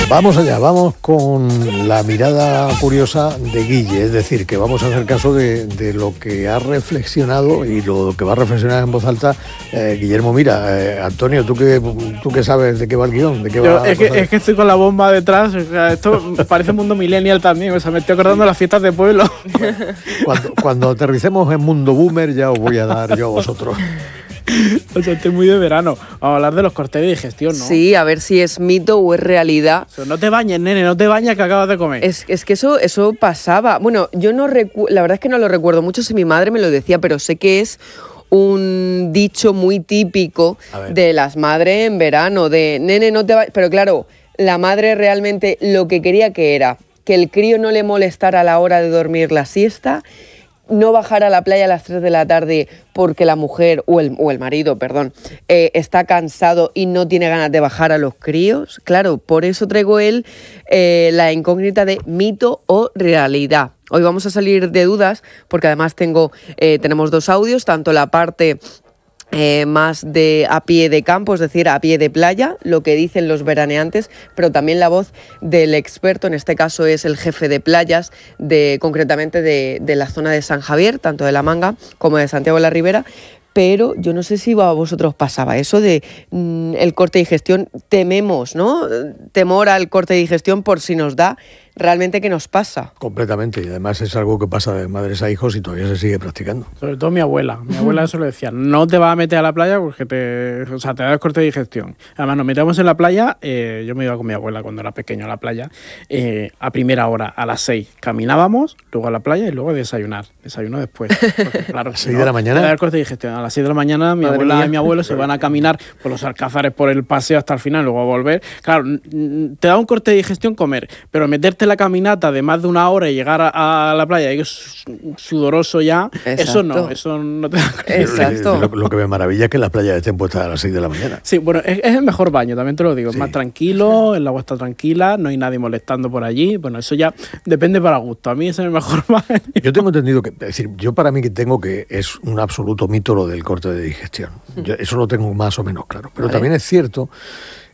Vamos allá, vamos con la mirada curiosa de Guille, es decir, que vamos a hacer caso de lo que ha reflexionado y lo que va a reflexionar en voz alta Guillermo Mira. Antonio, ¿tú qué sabes de qué va el guión? ¿De qué va es que estoy con la bomba detrás, o sea, esto parece mundo millennial también, o sea, me estoy acordando de las fiestas de pueblo. Cuando aterricemos en mundo boomer ya os voy a dar yo a vosotros. O sea, estoy muy de verano. Vamos a hablar de los cortes de digestión, ¿no? Sí, a ver si es mito o es realidad. O sea, no te bañes, nene, no te bañes que acabas de comer. Es que eso pasaba. Bueno, yo no la verdad es que no lo recuerdo mucho si mi madre me lo decía, pero sé que es un dicho muy típico de las madres en verano, de nene, no te bañes. Pero claro, la madre realmente lo que quería que era que el crío no le molestara a la hora de dormir la siesta, no bajar a la playa a las 3 de la tarde porque la mujer o el marido, está cansado y no tiene ganas de bajar a los críos. Claro, por eso traigo la incógnita de mito o realidad. Hoy vamos a salir de dudas porque además tenemos 2 audios, tanto la parte más de a pie de campo, es decir, a pie de playa, lo que dicen los veraneantes, pero también la voz del experto, en este caso es el jefe de playas, concretamente de la zona de San Javier, tanto de La Manga como de Santiago de la Ribera. Pero yo no sé si a vosotros pasaba eso de el corte de digestión, tememos, ¿no? Temor al corte de digestión por si nos da. ¿Realmente qué nos pasa? Completamente, y además es algo que pasa de madres a hijos y todavía se sigue practicando. Sobre todo mi abuela eso le decía, no te vas a meter a la playa porque te da el corte de digestión. Además nos metíamos en la playa, yo me iba con mi abuela cuando era pequeño a la playa, a primera hora, a las 6, caminábamos, luego a la playa y luego desayuno después. Porque, claro, ¿A las 6 de la mañana? Te da el corte de digestión. A las 6 de la mañana mi abuela y mi abuelo se van a caminar por los alcázares, por el paseo hasta el final, luego a volver. Claro, te da un corte de digestión comer, pero meterte la caminata de más de una hora y llegar a la playa y es sudoroso ya, Exacto. eso no te da. Exacto. Lo que me maravilla es que las playas estén puestas a las 6 de la mañana. Sí, bueno, es el mejor baño, también te lo digo, es más tranquilo, el agua está tranquila, no hay nadie molestando por allí, bueno, eso ya depende para gusto, a mí ese es el mejor baño. Yo tengo entendido que, es decir, yo para mí que tengo que es un absoluto mito lo del corte de digestión. Eso lo tengo más o menos claro, pero también es cierto